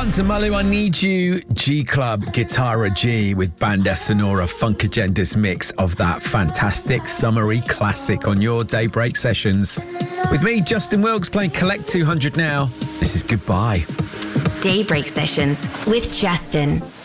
Bunta Malu, I Need You, G Club, Guitarra G with Banda Sonora Funk Agenda's mix of that fantastic summery classic on your Daybreak Sessions. With me, Justin Wilkes, playing Collect 200 now. This is Goodbye. Daybreak Sessions with Justin.